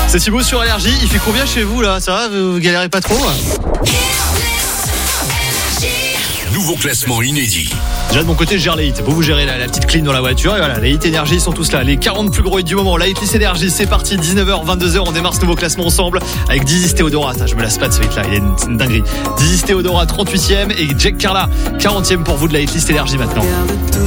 C'est Thibaut sur Énergie. Il fait combien chez vous là? Ça va? Vous galérez pas trop? Nouveau classement inédit. Déjà de mon côté, je gère les hits. Vous gérez la petite clim dans la voiture. Et voilà, les hits énergie sont tous là. Les 40 plus gros hits du moment. La hitlist énergie, c'est parti. 19h, 22h, on démarre ce nouveau classement ensemble avec Dizzy Théodora. Je me lasse pas de ce hit là, il est une dinguerie. Dizzy Théodora, 38e. Et Jack Carla, 40e pour vous de la hitlist énergie maintenant.